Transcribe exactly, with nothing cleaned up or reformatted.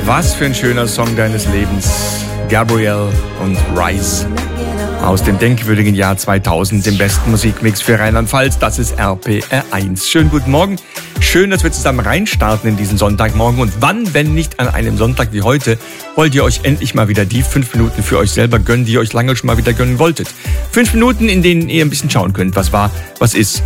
Was für ein schöner Song deines Lebens. Gabriel und Rise. Aus dem denkwürdigen Jahr zweitausend, dem besten Musikmix für Rheinland-Pfalz. Das ist R P R eins. Schönen guten Morgen. Schön, dass wir zusammen reinstarten in diesen Sonntagmorgen. Und wann, wenn nicht an einem Sonntag wie heute, wollt ihr euch endlich mal wieder die fünf Minuten für euch selber gönnen, die ihr euch lange schon mal wieder gönnen wolltet. Fünf Minuten, in denen ihr ein bisschen schauen könnt, was war, was ist